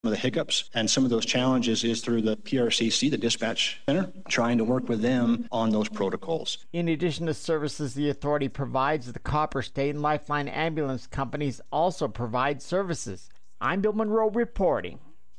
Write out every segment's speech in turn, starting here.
of the hiccups and some of those challenges is through the PRCC, the dispatch center, trying to work with them on those protocols. In addition to services the authority provides, the Copper State and Lifeline ambulance companies also provide services. I'm Bill Monroe reporting.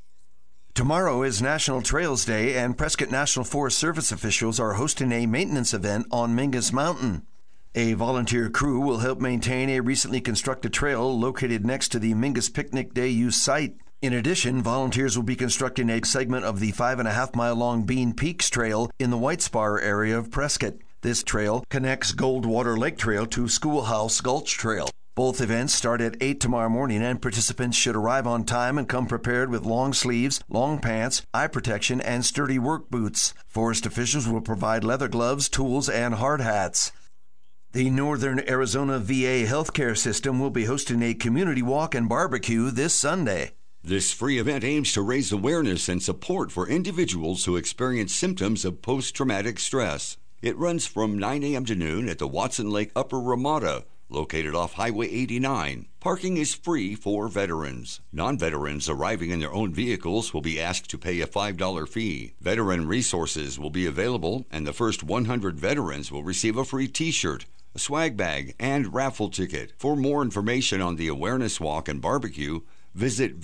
Tomorrow is National Trails Day, and Prescott National Forest Service officials are hosting a maintenance event on Mingus Mountain. A volunteer crew will help maintain a recently constructed trail located next to the Mingus Picnic Day use site. In addition, volunteers will be constructing a segment of the 5.5-mile-long Bean Peaks Trail in the White Spar area of Prescott. This trail connects Goldwater Lake Trail to Schoolhouse Gulch Trail. Both events start at 8 tomorrow morning, and participants should arrive on time and come prepared with long sleeves, long pants, eye protection, and sturdy work boots. Forest officials will provide leather gloves, tools, and hard hats. The Northern Arizona VA healthcare system will be hosting a community walk and barbecue this Sunday. This free event aims to raise awareness and support for individuals who experience symptoms of post-traumatic stress. It runs from 9 a.m. to noon at the Watson Lake Upper Ramada, located off Highway 89. Parking is free for veterans. Non-veterans arriving in their own vehicles will be asked to pay a $5 fee. Veteran resources will be available, and the first 100 veterans will receive a free T-shirt, a swag bag, and raffle ticket. For more information on the awareness walk and barbecue, visit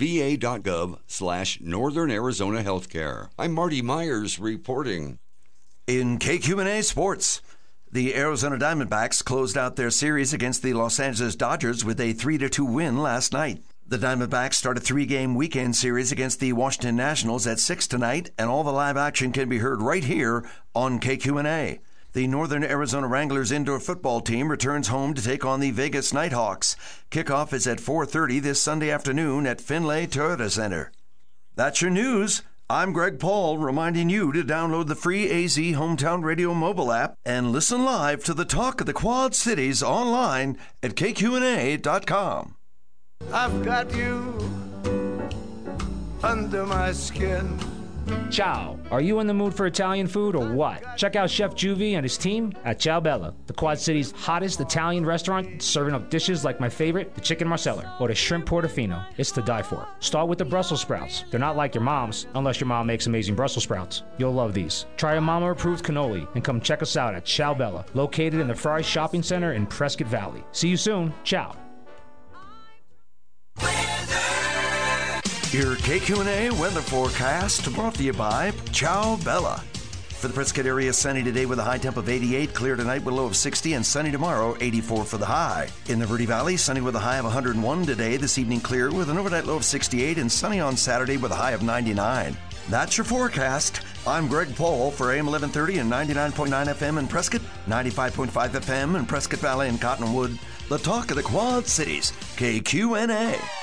va.gov/Northern Arizona Healthcare. I'm Marty Myers reporting. In KQNA Sports, the Arizona Diamondbacks closed out their series against the Los Angeles Dodgers with a 3-2 win last night. The Diamondbacks start a 3-game weekend series against the Washington Nationals at 6 tonight, and all the live action can be heard right here on KQNA. The Northern Arizona Wranglers indoor football team returns home to take on the Vegas Nighthawks. Kickoff is at 4:30 this Sunday afternoon at Finlay Toyota Center. That's your news. I'm Greg Paul, reminding you to download the free AZ Hometown Radio mobile app and listen live to the Talk of the Quad Cities online at kqna.com. I've got you under my skin. Ciao. Are you in the mood for Italian food or what? Check out Chef Juvie and his team at Ciao Bella, the Quad City's hottest Italian restaurant, serving up dishes like my favorite, the chicken marsala, or the shrimp portofino. It's to die for. Start with the Brussels sprouts. They're not like your mom's, unless your mom makes amazing Brussels sprouts. You'll love these. Try a mama-approved cannoli and come check us out at Ciao Bella, located in the Fry Shopping Center in Prescott Valley. See you soon. Ciao. Your KQNA weather forecast brought to you by Ciao Bella. For the Prescott area, sunny today with a high temp of 88, clear tonight with a low of 60, and sunny tomorrow, 84 for the high. In the Verde Valley, sunny with a high of 101 today, this evening clear with an overnight low of 68, and sunny on Saturday with a high of 99. That's your forecast. I'm Greg Paul for AM 1130 and 99.9 FM in Prescott, 95.5 FM in Prescott Valley and Cottonwood. The Talk of the Quad Cities, KQNA.